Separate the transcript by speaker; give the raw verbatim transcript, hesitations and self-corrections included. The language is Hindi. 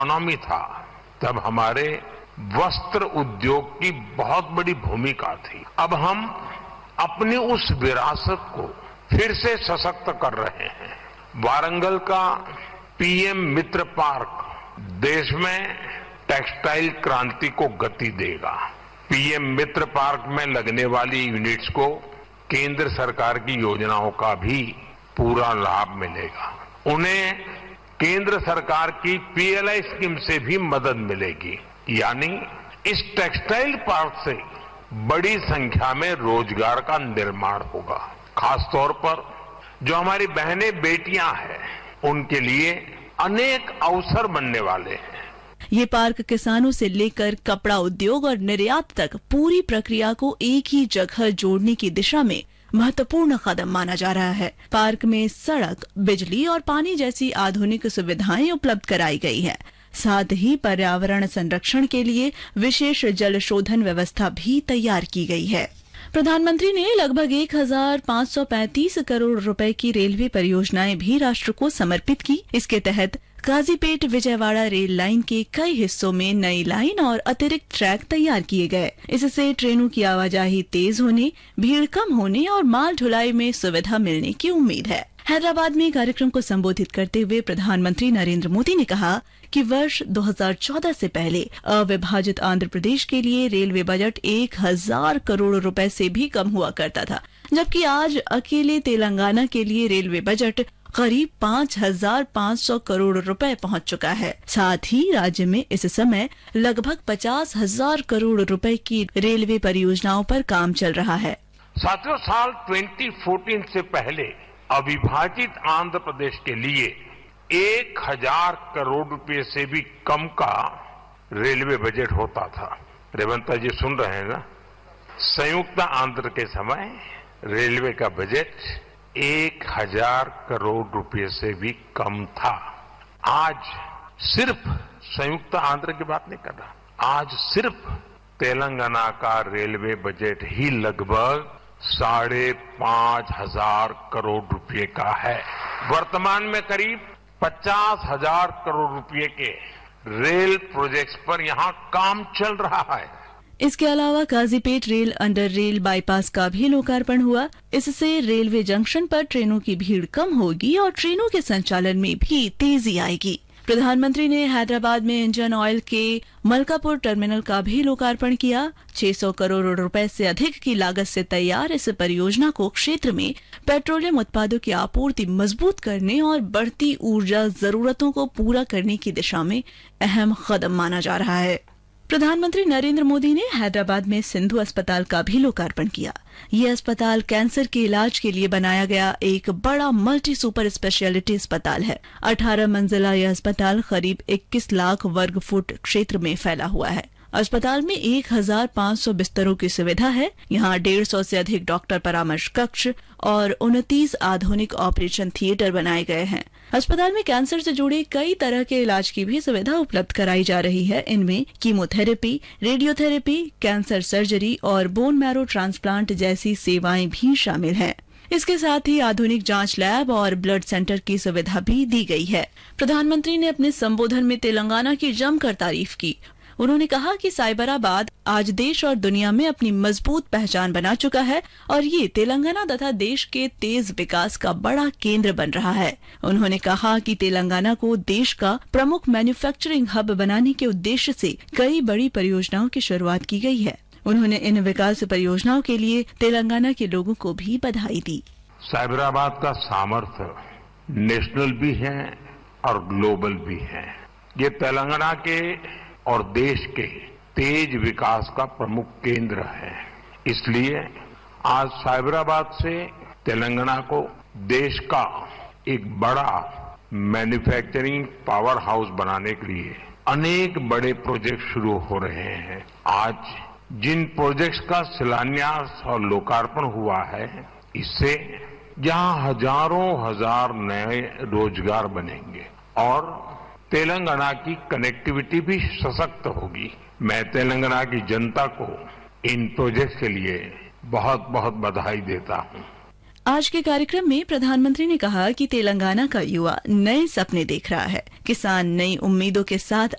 Speaker 1: इकोनॉमी था तब हमारे वस्त्र उद्योग की बहुत बड़ी भूमिका थी। अब हम अपनी उस विरासत को फिर से सशक्त कर रहे हैं। वारंगल का पीएम मित्र पार्क देश में टेक्सटाइल क्रांति को गति देगा। पीएम मित्र पार्क में लगने वाली यूनिट्स को केंद्र सरकार की योजनाओं का भी पूरा लाभ मिलेगा। उन्हें केंद्र सरकार की पीएलआई स्कीम से भी मदद मिलेगी। यानी इस टेक्सटाइल पार्क से बड़ी संख्या में रोजगार का निर्माण होगा। खासतौर पर जो हमारी बहनें बेटियां हैं उनके लिए अनेक अवसर बनने वाले हैं।
Speaker 2: ये पार्क किसानों से लेकर कपड़ा उद्योग और निर्यात तक पूरी प्रक्रिया को एक ही जगह जोड़ने की दिशा में महत्वपूर्ण कदम माना जा रहा है। पार्क में सड़क, बिजली और पानी जैसी आधुनिक सुविधाएं उपलब्ध कराई गई है। साथ ही पर्यावरण संरक्षण के लिए विशेष जल शोधन व्यवस्था भी तैयार की गई है। प्रधानमंत्री ने लगभग एक हजार पाँच सौ पैंतीस करोड़ रुपए की रेलवे परियोजनाएं भी राष्ट्र को समर्पित की। इसके तहत काजीपेट विजयवाड़ा रेल लाइन के कई हिस्सों में नई लाइन और अतिरिक्त ट्रैक तैयार किए गए। इससे ट्रेनों की आवाजाही तेज होने, भीड़ कम होने और माल ढुलाई में सुविधा मिलने की उम्मीद है। हैदराबाद में कार्यक्रम को संबोधित करते हुए प्रधानमंत्री नरेंद्र मोदी ने कहा कि वर्ष दो हज़ार चौदह से पहले अविभाजित आंध्र प्रदेश के लिए रेलवे बजट एक हजार करोड़ रुपए से भी कम हुआ करता था, जबकि आज अकेले तेलंगाना के लिए रेलवे बजट करीब पाँच हजार पाँच सौ करोड़ रुपए पहुंच चुका है। साथ ही राज्य में इस समय लगभग पचास हजार करोड़ रुपए की रेलवे परियोजनाओं पर काम चल रहा है।
Speaker 1: साथियों, साल दो हज़ार चौदह से पहले अविभाजित आंध्र प्रदेश के लिए एक हजार करोड़ रुपए से भी कम का रेलवे बजट होता था। रेवंता जी सुन रहे हैं ना? संयुक्त आंध्र के समय रेलवे का बजट एक हजार करोड़ रुपए से भी कम था। आज सिर्फ संयुक्त आंध्र की बात नहीं कर रहा, आज सिर्फ तेलंगाना का रेलवे बजट ही लगभग साढ़े पांच हजार करोड़ रुपए का है। वर्तमान में करीब पचास हजार करोड़ रुपए के रेल प्रोजेक्ट्स पर यहां काम चल रहा है।
Speaker 2: इसके अलावा Kazipet rail under rail bypass का भी लोकार्पण हुआ। इससे रेलवे जंक्शन पर ट्रेनों की भीड़ कम होगी और ट्रेनों के संचालन में भी तेजी आएगी। प्रधानमंत्री ने हैदराबाद में इंडियन ऑयल के मलकापुर टर्मिनल का भी लोकार्पण किया। छह सौ करोड़ रुपए से अधिक की लागत से तैयार इस परियोजना को क्षेत्र में पेट्रोलियम उत्पादों की आपूर्ति मजबूत करने और बढ़ती ऊर्जा जरूरतों को पूरा करने की दिशा में अहम कदम माना जा रहा है। प्रधानमंत्री नरेंद्र मोदी ने हैदराबाद में सिंधु अस्पताल का भी लोकार्पण किया। ये अस्पताल कैंसर के इलाज के लिए बनाया गया एक बड़ा मल्टी सुपर स्पेशलिटी अस्पताल है। अठारह मंजिला यह अस्पताल करीब इक्कीस लाख वर्ग फुट क्षेत्र में फैला हुआ है। अस्पताल में एक हजार पाँच सौ बिस्तरों की सुविधा है। यहाँ डेढ़ सौ से अधिक डॉक्टर परामर्श कक्ष और उनतीस आधुनिक ऑपरेशन थिएटर बनाए गए हैं। अस्पताल में कैंसर से जुड़े कई तरह के इलाज की भी सुविधा उपलब्ध कराई जा रही है। इनमें कीमोथेरेपी, रेडियोथेरेपी, कैंसर सर्जरी और बोन मैरो ट्रांसप्लांट जैसी सेवाएं भी शामिल हैं। इसके साथ ही आधुनिक जांच लैब और ब्लड सेंटर की सुविधा भी दी गई है। प्रधानमंत्री ने अपने संबोधन में तेलंगाना की जमकर तारीफ की। उन्होंने कहा कि साइबराबाद आज देश और दुनिया में अपनी मजबूत पहचान बना चुका है और ये तेलंगाना तथा देश के तेज विकास का बड़ा केंद्र बन रहा है। उन्होंने कहा कि तेलंगाना को देश का प्रमुख मैन्युफैक्चरिंग हब बनाने के उद्देश्य से कई बड़ी परियोजनाओं की शुरुआत की गई है। उन्होंने इन विकास परियोजनाओं के लिए तेलंगाना के लोगों को भी बधाई दी।
Speaker 1: साइबराबाद का सामर्थ्य नेशनल भी है और ग्लोबल भी है। ये तेलंगाना के और देश के तेज विकास का प्रमुख केंद्र है। इसलिए आज साइबराबाद से तेलंगाना को देश का एक बड़ा मैन्युफैक्चरिंग पावर हाउस बनाने के लिए अनेक बड़े प्रोजेक्ट शुरू हो रहे हैं। आज जिन प्रोजेक्ट्स का शिलान्यास और लोकार्पण हुआ है, इससे यहां हजारों हजार नए रोजगार बनेंगे और तेलंगाना की कनेक्टिविटी भी सशक्त होगी। मैं तेलंगाना की जनता को इन प्रोजेक्ट के लिए बहुत बहुत बधाई देता हूं।
Speaker 2: आज के कार्यक्रम में प्रधानमंत्री ने कहा कि तेलंगाना का युवा नए सपने देख रहा है। किसान नई उम्मीदों के साथ